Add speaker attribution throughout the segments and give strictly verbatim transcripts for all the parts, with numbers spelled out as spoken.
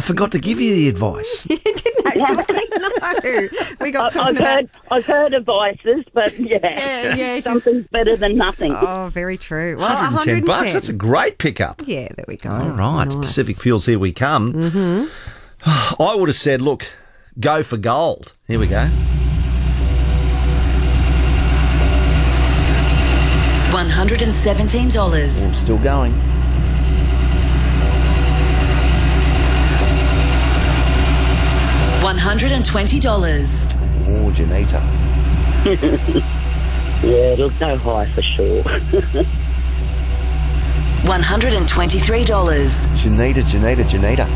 Speaker 1: forgot to give you the advice.
Speaker 2: You didn't actually. No. We got
Speaker 3: I,
Speaker 2: talking
Speaker 3: I've
Speaker 2: about...
Speaker 3: heard, I've heard of vices, but yeah,
Speaker 2: Yeah, yeah, she's-
Speaker 3: something's better than nothing.
Speaker 2: Oh, very true. Well,
Speaker 1: one hundred ten
Speaker 2: one hundred ten
Speaker 1: bucks. That's a great pickup.
Speaker 2: Yeah, there we go.
Speaker 1: All right,
Speaker 2: Nice.
Speaker 1: Pacific Fuels, here we come. Mm-hmm. I would have said, look, go for gold. Here we go.
Speaker 4: one hundred seventeen dollars.
Speaker 1: Oh, still going.
Speaker 4: one hundred twenty dollars.
Speaker 1: Oh, Janita.
Speaker 3: Yeah, it'll go high for sure.
Speaker 4: one hundred twenty-three dollars.
Speaker 1: Janita, Janita, Janita.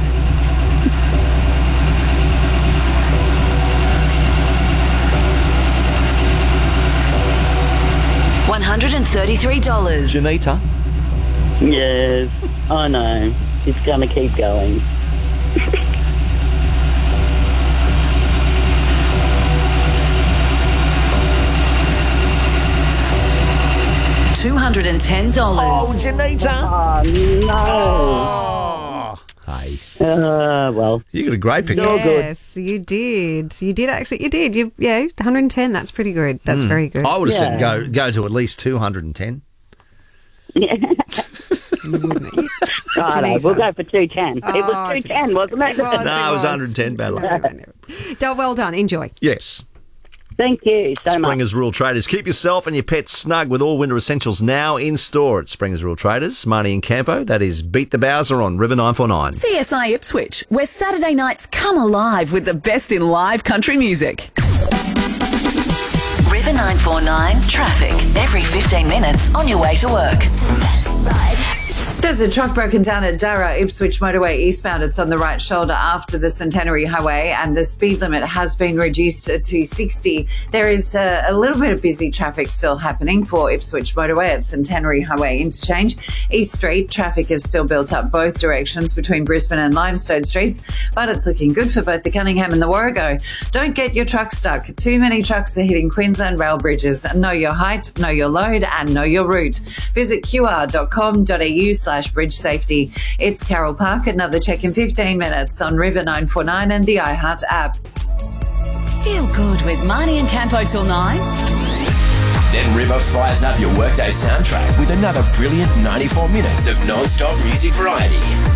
Speaker 4: one hundred thirty-three dollars.
Speaker 1: Janita.
Speaker 3: Yes, I know. It's going to keep going.
Speaker 4: two hundred ten dollars.
Speaker 1: Oh, Janita.
Speaker 3: Oh, no.
Speaker 1: Oh. Hey,
Speaker 3: Uh, well,
Speaker 1: you got a great pickup.
Speaker 2: Yes, you did. You did actually. You did. You yeah, one hundred ten. That's pretty good. That's very good.
Speaker 1: I would have said
Speaker 3: Yeah.
Speaker 1: go go to at least two hundred ten.
Speaker 2: You wouldn't. You-
Speaker 3: I know,
Speaker 2: Janita.
Speaker 3: we'll go for two ten. It
Speaker 2: Oh,
Speaker 3: was two ten, wasn't it?
Speaker 2: It was,
Speaker 1: No, it was one hundred ten, Bella.
Speaker 2: No, no, no. Del, well done. Enjoy.
Speaker 1: Yes.
Speaker 3: Thank you so much.
Speaker 1: Springers Rural Traders. Keep yourself and your pets snug with all winter essentials now in store at Springers Rural Traders. Marnie and Campo. That is Beat the Bowser on River nine four nine.
Speaker 4: C S I Ipswich, where Saturday nights come alive with the best in live country music. River nine four nine traffic. Every fifteen minutes on your way to work.
Speaker 5: There's a truck broken down at Darra Ipswich motorway eastbound. It's on the right shoulder after the Centenary Highway, and the speed limit has been reduced to sixty. There is a, a little bit of busy traffic still happening for Ipswich motorway at Centenary Highway interchange. East Street traffic is still built up both directions between Brisbane and Limestone streets, but it's looking good for both the Cunningham and the Warrego. Don't get your truck stuck. Too many trucks are hitting Queensland rail bridges. Know your height, know your load, and know your route. Visit q r dot com dot a u slash bridge safety. It's Carol Park. Another check in fifteen minutes on River nine four nine and the iHeart app.
Speaker 4: Feel good with Marnie and Campo till nine.
Speaker 6: Then River fires up your workday soundtrack with another brilliant ninety-four minutes of non-stop music variety.